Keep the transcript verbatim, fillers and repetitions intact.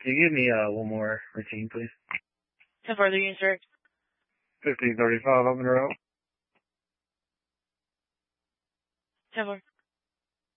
Can you give me uh, one more routine, please? ten four, the unit direct. fifteen thirty-five up in the road. ten four.